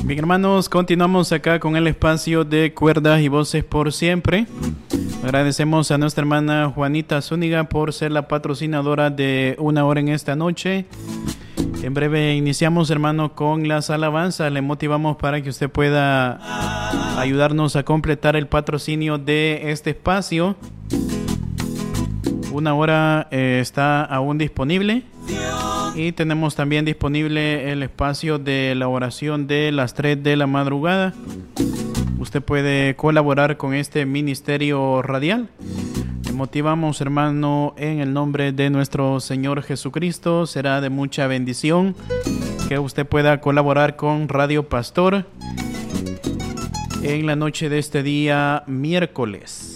Bien, hermanos, continuamos acá con el espacio de Cuerdas y Voces por Siempre. Agradecemos a nuestra hermana Juanita Zúñiga por ser la patrocinadora de Una Hora en esta noche. En breve iniciamos, hermano, con las alabanzas. Le motivamos para que usted pueda ayudarnos a completar el patrocinio de este espacio. Una Hora está aún disponible. Y tenemos también disponible el espacio de la oración de las 3 de la madrugada. Usted puede colaborar con este ministerio radial. Le motivamos, hermano, en el nombre de nuestro Señor Jesucristo. Será de mucha bendición que usted pueda colaborar con Radio Pastor en la noche de este día miércoles.